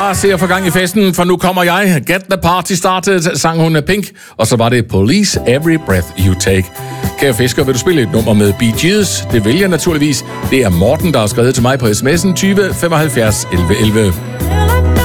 bare se at få gang i festen, for nu kommer jeg. Get the party started, sang hun Pink. Og så var det Police Every Breath You Take. Kære fisker, vil du spille et nummer med Bee Gees? Det vil jeg naturligvis. Det er Morten, der har skrevet til mig på sms'en 20 75 11 11.